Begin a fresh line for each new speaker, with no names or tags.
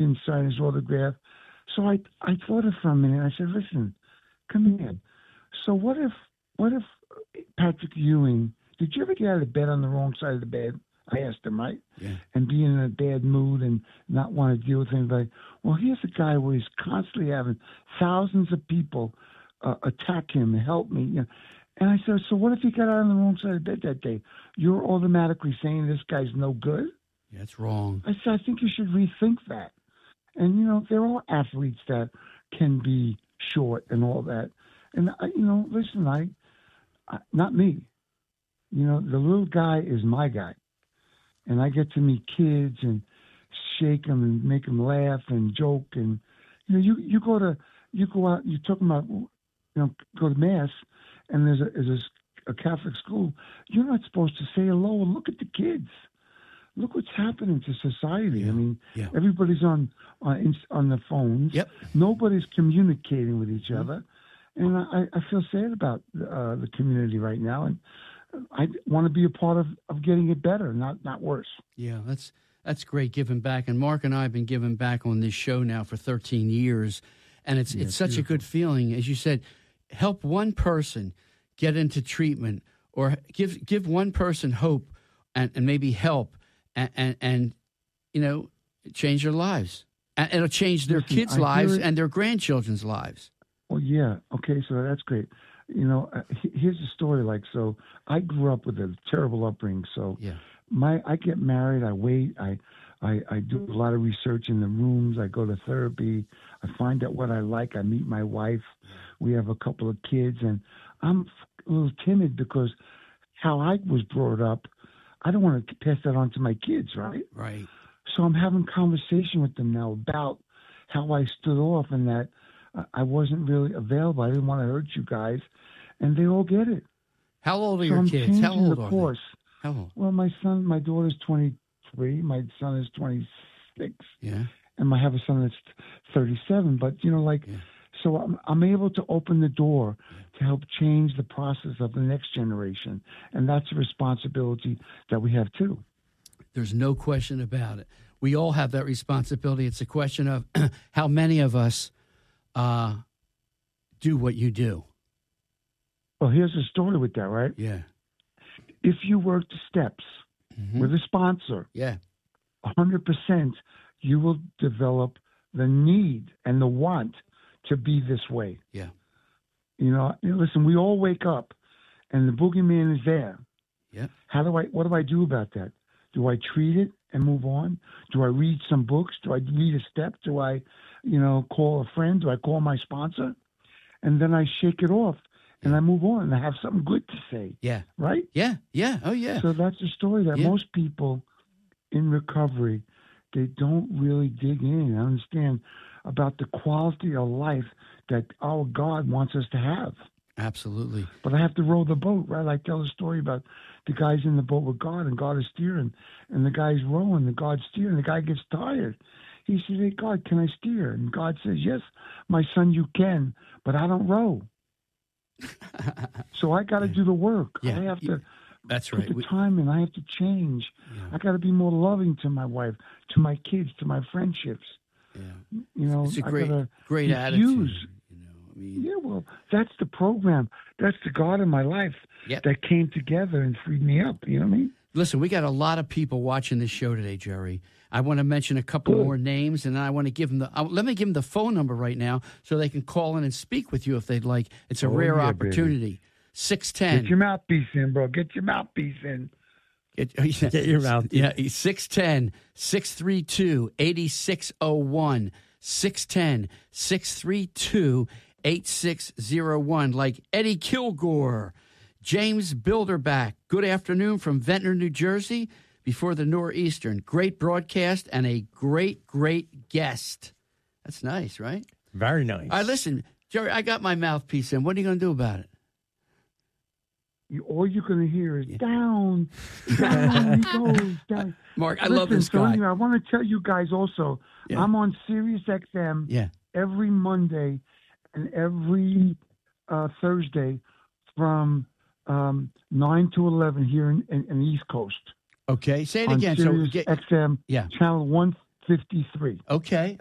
and sign his autograph. So I thought it for a minute. I said, listen, come here. So what if Patrick Ewing, did you ever get out of bed on the wrong side of the bed? I asked him, right?
Yeah.
And be in a bad mood and not want to deal with anybody. Well, here's a guy where he's constantly having thousands of people attack him and help me. You know? And I said, so what if he got out on the wrong side of the bed that day? You're automatically saying this guy's no good?
Yeah, that's wrong.
I said, I think you should rethink that. And, you know, there are athletes that can be short and all that. And, listen, I not me. You know, the little guy is my guy. And I get to meet kids and shake them and make them laugh and joke. And, you know, you go out, you're talking about, you know, go to Mass, and there's a Catholic school. You're not supposed to say hello and look at the kids. Look what's happening to society.
Yeah.
I mean,
Yeah.
everybody's on the phones.
Yep.
Nobody's communicating with each other. And I feel sad about the community right now. And I want to be a part of getting it better, not worse.
Yeah, that's great, giving back. And Mark and I have been giving back on this show now for 13 years. And it's such beautiful. A good feeling. As you said, help one person get into treatment, or give one person hope and maybe help and you know, change their lives. And it'll change their kids' lives and their grandchildren's lives.
Well, yeah. Okay, so that's great. You know, here's the story. Like, so I grew up with a terrible upbringing. So
yeah.
I get married. I wait. I do a lot of research in the rooms. I go to therapy. I find out what I like. I meet my wife. We have a couple of kids, and I'm a little timid because how I was brought up, I don't want to pass that on to my kids, right?
Right.
So I'm having conversation with them now about how I stood off and that I wasn't really available. I didn't want to hurt you guys, and they all get it.
How old are
so
your
I'm
kids? How old
the
are
course.
they? How old?
Well, my daughter's 23. My son is 26.
Yeah.
And I have a son that's 37. But, you know, like, so I'm able to open the door to help change the process of the next generation. And that's a responsibility that we have, too.
There's no question about it. We all have that responsibility. It's a question of how many of us do what you do.
Well, here's the story with that, right?
Yeah.
If you work the steps with a sponsor, 100%, you will develop the need and the want to be this way.
Yeah.
You know, listen, we all wake up and the boogeyman is there.
Yeah.
What do I do about that? Do I treat it and move on? Do I read some books? Do I read a step? Do I, call a friend? Do I call my sponsor? And then I shake it off and I move on and I have something good to say.
Yeah.
Right?
Yeah. Yeah. Oh, yeah.
So that's the story that most people in recovery, they don't really dig in and understand about the quality of life that our God wants us to have.
Absolutely.
But I have to row the boat, right? I tell a story about the guy's in the boat with God and God is steering and the guy's rowing and God's steering. The guy gets tired. He says, hey, God, can I steer? And God says, yes, my son, you can, but I don't row. So I got to do the work. I have to put the time in. I have to change. Yeah. I got to be more loving to my wife, to my kids, to my friendships.
Yeah. It's a great attitude.
Yeah, well, that's the program. That's the God in my life that came together and freed me up. You know what I mean?
Listen, we got a lot of people watching this show today, Jerry. I want to mention a couple more names, and I want to give them let me give them the phone number right now so they can call in and speak with you if they'd like. It's a rare opportunity. Baby. 610.
Get your mouthpiece in, bro. Get your mouthpiece in.
Get your mouthpiece. Yeah, 610-632-8601. 610-632-8601. Like Eddie Kilgore, James Bilderback. Good afternoon from Ventnor, New Jersey. Before the Northeastern. Great broadcast and a great, great guest. That's nice, right?
Very nice.
All right, listen, Jerry, I got my mouthpiece in. What are you going to do about it?
All you're going to hear is down, down, he goes, down.
Mark, I love this guy.
So anyway, I want to tell you guys also, I'm on Sirius XM every Monday and every Thursday from 9 to 11 here in the East Coast.
Okay, say it again.
Sirius XM, channel 153.
Okay.